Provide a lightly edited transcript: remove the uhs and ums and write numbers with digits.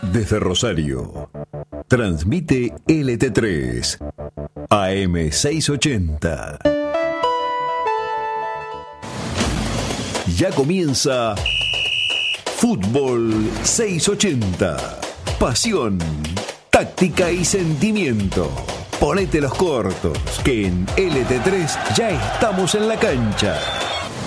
Desde Rosario, transmite LT3, AM 680. Ya comienza Fútbol 680. Pasión, táctica y sentimiento. Ponete los cortos, que en LT3 ya estamos en la cancha.